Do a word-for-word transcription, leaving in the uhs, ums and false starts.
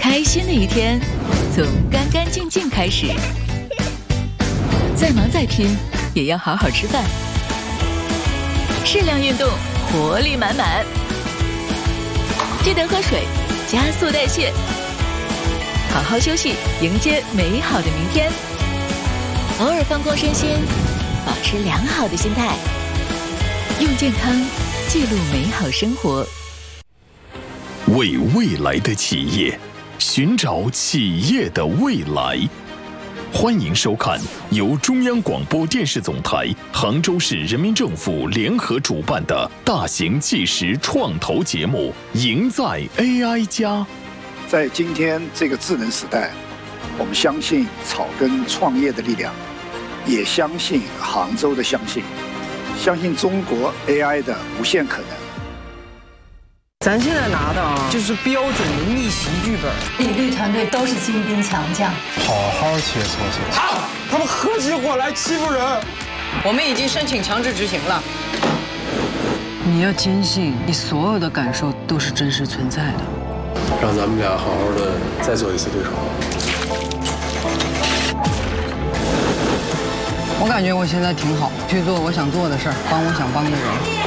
开心的一天从干干净净开始，再忙再拼也要好好吃饭，适量运动，活力满满。记得喝水，加速代谢，好好休息，迎接美好的明天。偶尔放空身心，保持良好的心态，用健康记录美好生活。 为未来的企业，寻找企业的未来。欢迎收看由中央广播电视总台、杭州市人民政府联合主办的大型纪实创投节目《赢在 A I 家》。 在今天这个智能时代，我们相信草根创业的力量，也相信杭州的相信，相信中国 A I 的无限可能。 咱现在拿的啊，就是标准的逆袭剧本。 李律团队都是精兵强将， 好好切磋切磋。 好，他们合起伙来欺负人。 我们已经申请强制执行了。 你要坚信，你所有的感受都是真实存在的。 让咱们俩好好的再做一次对手。 我感觉我现在挺好，去做我想做的事儿，帮我想帮的人。